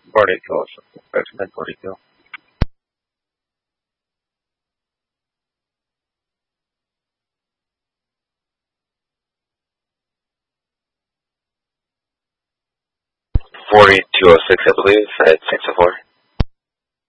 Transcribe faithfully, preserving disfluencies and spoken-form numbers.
forty-two, percent forty-two. forty-two oh six, I believe, at six oh four.